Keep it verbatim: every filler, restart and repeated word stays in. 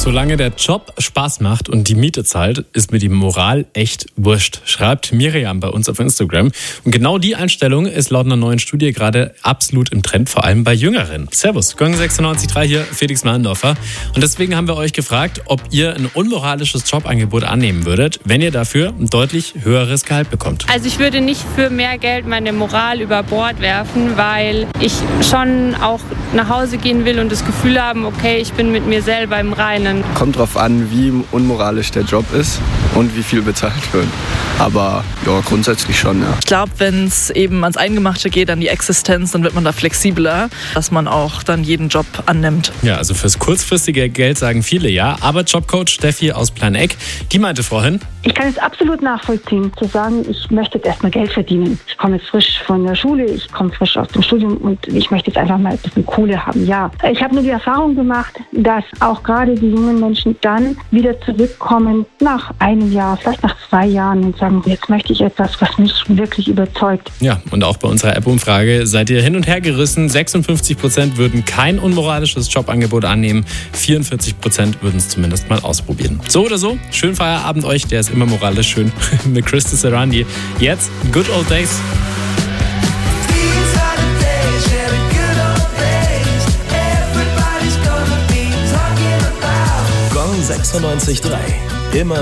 Solange der Job Spaß macht und die Miete zahlt, ist mir die Moral echt wurscht, schreibt Miriam bei uns auf Instagram. Und genau die Einstellung ist laut einer neuen Studie gerade absolut im Trend, vor allem bei Jüngeren. Servus, Gong sechsundneunzig Komma drei hier, Felix Meindorfer. Und deswegen haben wir euch gefragt, ob ihr ein unmoralisches Jobangebot annehmen würdet, wenn ihr dafür ein deutlich höheres Gehalt bekommt. Also ich würde nicht für mehr Geld meine Moral über Bord werfen, weil ich schon auch nach Hause gehen will und das Gefühl haben, okay, ich bin mit mir selber im Reinen. Kommt drauf an, wie unmoralisch der Job ist und wie viel bezahlt wird. Aber ja, grundsätzlich schon, ja. Ich glaube, wenn es eben ans Eingemachte geht, an die Existenz, dann wird man da flexibler, dass man auch dann jeden Job annimmt. Ja, also fürs kurzfristige Geld sagen viele ja. Aber Jobcoach Steffi aus Planegg, die meinte vorhin: Ich kann es absolut nachvollziehen, zu sagen, ich möchte jetzt erstmal Geld verdienen. Ich komme jetzt frisch von der Schule, ich komme frisch aus dem Studium und ich möchte jetzt einfach mal ein bisschen Kohle haben, ja. Ich habe nur die Erfahrung gemacht, dass auch gerade die jungen Menschen dann wieder zurückkommen nach einem Jahr, vielleicht nach zwei Jahren und sagen, jetzt möchte ich etwas, was mich wirklich überzeugt. Ja, und auch bei unserer App-Umfrage seid ihr hin und her gerissen. sechsundfünfzig Prozent würden kein unmoralisches Jobangebot annehmen, vierundvierzig Prozent würden es zumindest mal ausprobieren. So oder so, schönen Feierabend euch, der ist immer moralisch schön, mit Krista Serrandi. Jetzt Good Old Days. Gong sechsundneunzig Komma drei. Immer